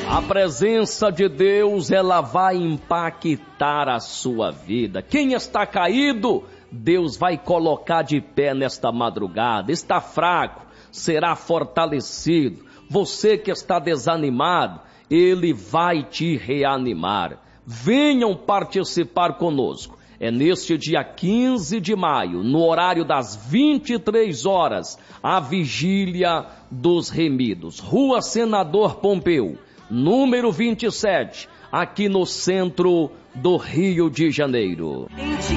A presença de Deus, ela vai impactar a sua vida. Quem está caído, Deus vai colocar de pé nesta madrugada. Está fraco, será fortalecido. Você que está desanimado, Ele vai te reanimar. Venham participar conosco. É neste dia 15 de maio, no horário das 23 horas, a vigília dos remidos. Rua Senador Pompeu, número 27, aqui no centro do Rio de Janeiro.